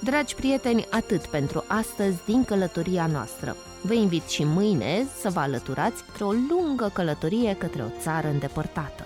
Dragi prieteni, atât pentru astăzi din călătoria noastră. Vă invit și mâine să vă alăturați într-o lungă călătorie către o țară îndepărtată.